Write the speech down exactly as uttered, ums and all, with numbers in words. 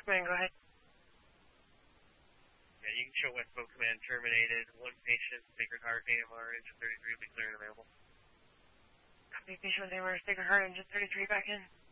Command, go ahead. Yeah, you can show Westboro Command terminated. One patient, Sacred Heart, A M R, engine thirty-three, will be clear and available. Copy, patient with A M R, Sacred Heart, engine thirty-three, back in.